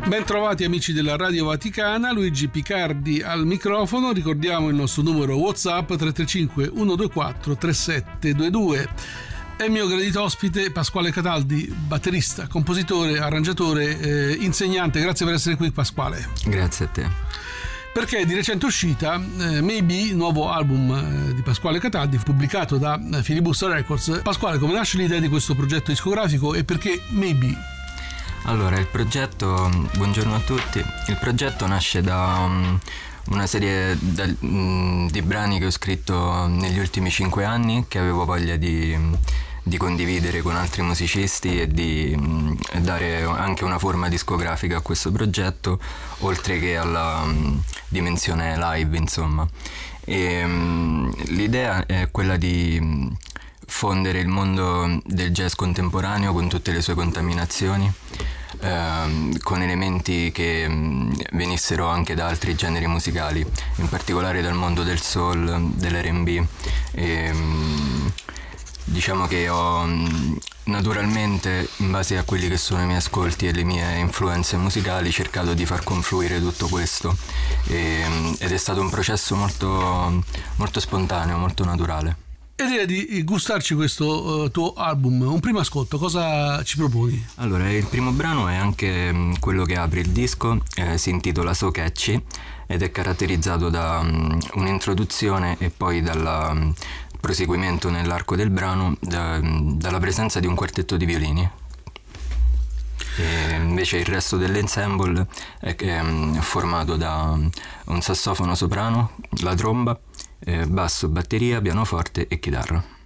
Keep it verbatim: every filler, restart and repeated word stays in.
Bentrovati amici della Radio Vaticana, Luigi Picardi al microfono. Ricordiamo il nostro numero WhatsApp tre tre cinque uno due quattro tre sette due due. È il mio gradito ospite Pasquale Cataldi, batterista, compositore, arrangiatore, eh, insegnante. Grazie per essere qui, Pasquale. Grazie a te. Perché di recente uscita eh, Maybe, nuovo album eh, di Pasquale Cataldi, pubblicato da eh, Filibusta Records. Pasquale, come nasce l'idea di questo progetto discografico e perché Maybe? Allora, il progetto, buongiorno a tutti, il progetto nasce da um, una serie da, um, di brani che ho scritto negli ultimi cinque anni, che avevo voglia di, di condividere con altri musicisti e di um, dare anche una forma discografica a questo progetto, oltre che alla um, dimensione live, insomma. E, um, l'idea è quella di um, fondere il mondo del jazz contemporaneo con tutte le sue contaminazioni, ehm, con elementi che mh, venissero anche da altri generi musicali, in particolare dal mondo del soul, dell'R and B. E, mh, diciamo che ho mh, naturalmente, in base a quelli che sono i miei ascolti e le mie influenze musicali, cercato di far confluire tutto questo, e, mh, ed è stato un processo molto, molto spontaneo, molto naturale. E direi di gustarci questo uh, tuo album. Un primo ascolto, cosa ci proponi? Allora, il primo brano è anche um, quello che apre il disco, eh, si intitola So Catchy ed è caratterizzato da um, un'introduzione e poi dal um, proseguimento nell'arco del brano da, um, dalla presenza di un quartetto di violini. E invece il resto dell'ensemble è, è um, formato da um, un sassofono soprano, la tromba, Eh, basso, batteria, pianoforte e chitarra.